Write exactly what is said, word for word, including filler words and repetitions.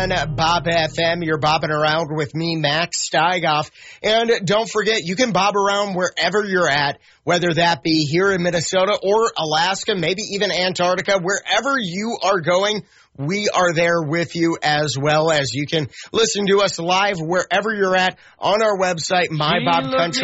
Bob F M, you're bobbing around with me, Max Steigoff. And don't forget, you can bob around wherever you're at, whether that be here in Minnesota or Alaska, maybe even Antarctica, wherever you are going. We are there with you, as well as you can listen to us live wherever you're at on our website, My Bob Country.